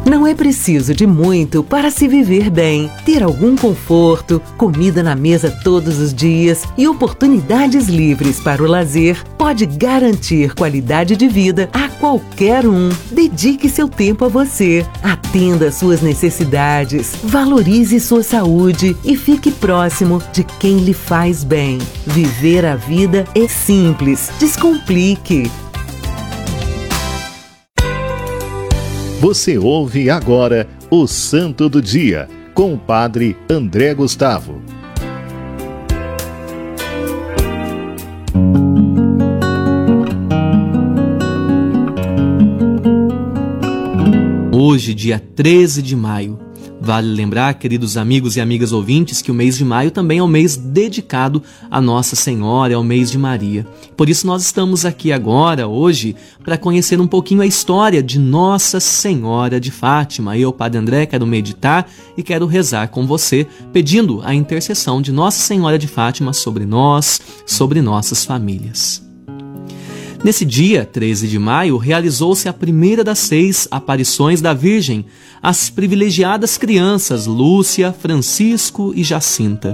Não é preciso de muito para se viver bem. Ter algum conforto, comida na mesa todos os dias e oportunidades livres para o lazer pode garantir qualidade de vida a qualquer um. Dedique seu tempo a você. Atenda suas necessidades. Valorize sua saúde e fique próximo de quem lhe faz bem. Viver a vida é simples. Descomplique. Você ouve agora o Santo do Dia, com o Padre André Gustavo. Hoje, dia 13 de maio. Vale lembrar, queridos amigos e amigas ouvintes, que o mês de maio também é um mês dedicado a Nossa Senhora, é o mês de Maria. Por isso nós estamos aqui agora, hoje, para conhecer um pouquinho a história de Nossa Senhora de Fátima. Eu, Padre André, quero meditar e quero rezar com você, pedindo a intercessão de Nossa Senhora de Fátima sobre nós, sobre nossas famílias. Nesse dia, 13 de maio, realizou-se a primeira das 6 aparições da Virgem às privilegiadas crianças Lúcia, Francisco e Jacinta.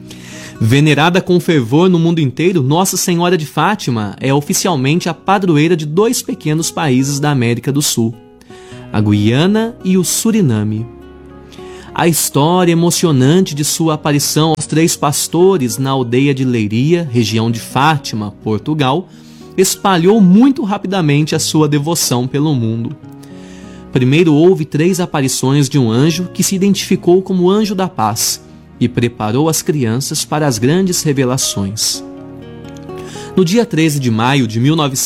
Venerada com fervor no mundo inteiro, Nossa Senhora de Fátima é oficialmente a padroeira de 2 pequenos países da América do Sul, a Guiana e o Suriname. A história emocionante de sua aparição aos 3 pastores na aldeia de Leiria, região de Fátima, Portugal, espalhou muito rapidamente a sua devoção pelo mundo. Primeiro houve 3 aparições de um anjo que se identificou como anjo da paz e preparou as crianças para as grandes revelações. No dia 13 de maio de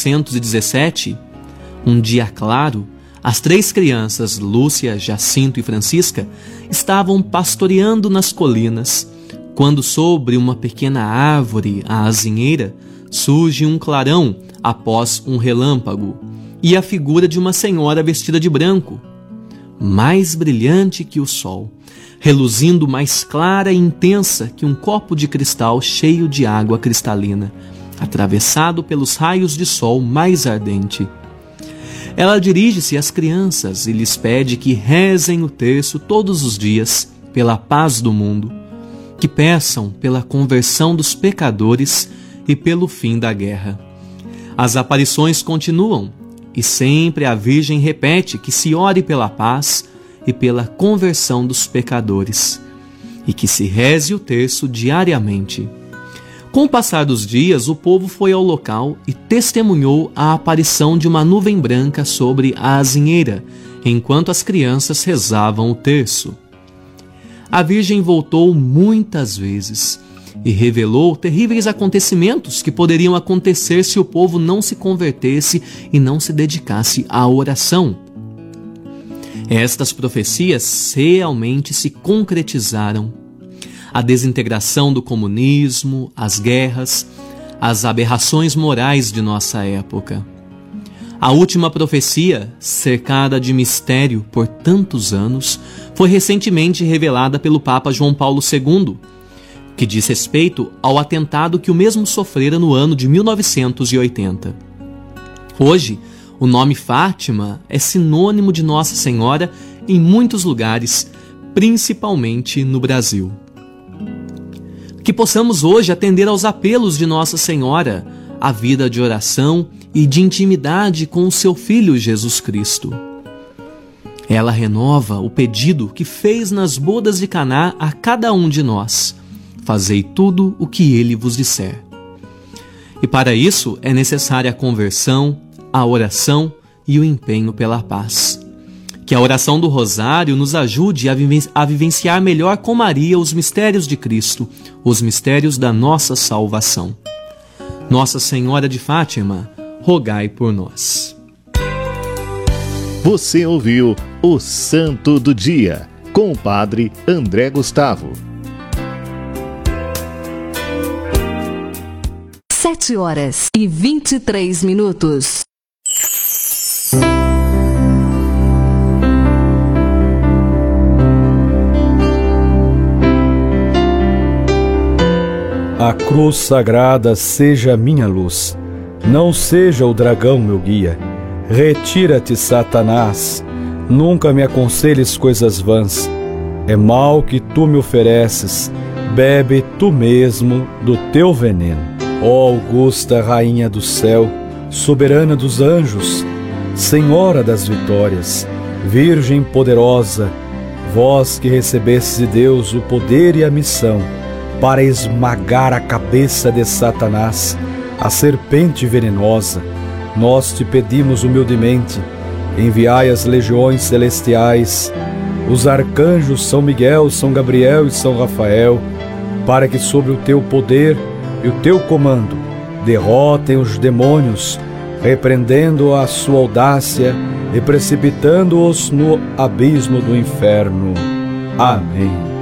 1917, um dia claro, as 3 crianças, Lúcia, Jacinto e Francisca, estavam pastoreando nas colinas, quando sobre uma pequena árvore, a azinheira, surge um clarão após um relâmpago e a figura de uma senhora vestida de branco, mais brilhante que o sol, reluzindo mais clara e intensa que um copo de cristal cheio de água cristalina, atravessado pelos raios de sol mais ardente. Ela dirige-se às crianças e lhes pede que rezem o terço todos os dias pela paz do mundo, que peçam pela conversão dos pecadores e pelo fim da guerra. As aparições continuam e sempre a Virgem repete que se ore pela paz e pela conversão dos pecadores e que se reze o terço diariamente. Com o passar dos dias, o povo foi ao local e testemunhou a aparição de uma nuvem branca sobre a azinheira, enquanto as crianças rezavam o terço. A Virgem voltou muitas vezes e revelou terríveis acontecimentos que poderiam acontecer se o povo não se convertesse e não se dedicasse à oração. Estas profecias realmente se concretizaram. A desintegração do comunismo, as guerras, as aberrações morais de nossa época. A última profecia, cercada de mistério por tantos anos, foi recentemente revelada pelo Papa João Paulo II, que diz respeito ao atentado que o mesmo sofrera no ano de 1980. Hoje, o nome Fátima é sinônimo de Nossa Senhora em muitos lugares, principalmente no Brasil. Que possamos hoje atender aos apelos de Nossa Senhora, a vida de oração e de intimidade com o seu Filho Jesus Cristo. Ela renova o pedido que fez nas bodas de Caná a cada um de nós: fazei tudo o que ele vos disser. E para isso é necessária a conversão, a oração e o empenho pela paz. Que a oração do Rosário nos ajude a vivenciar melhor com Maria os mistérios de Cristo, os mistérios da nossa salvação. Nossa Senhora de Fátima, rogai por nós. Você ouviu o Santo do Dia, com o Padre André Gustavo. 7h23. A cruz sagrada seja minha luz, não seja o dragão meu guia. Retira-te, Satanás, Nunca me aconselhes coisas vãs. É mal que tu me ofereces, bebe tu mesmo do teu veneno. Ó augusta Rainha do céu, soberana dos anjos, Senhora das vitórias, Virgem poderosa, vós que recebestes de Deus o poder e a missão para esmagar a cabeça de Satanás, a serpente venenosa, nós te pedimos humildemente, enviai as legiões celestiais, os arcanjos São Miguel, São Gabriel e São Rafael, para que sobre o teu poder e o teu comando derrotem os demônios, repreendendo a sua audácia e precipitando-os no abismo do inferno. Amém.